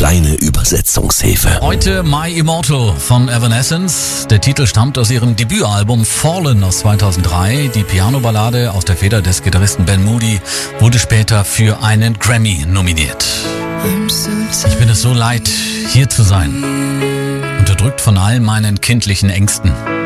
kleine Übersetzungshilfe. Heute My Immortal von Evanescence. Der Titel stammt aus ihrem Debütalbum Fallen aus 2003. Die Piano-Ballade aus der Feder des Gitarristen Ben Moody wurde später für einen Grammy nominiert. Ich bin es so leid, hier zu sein. Unterdrückt von all meinen kindlichen Ängsten.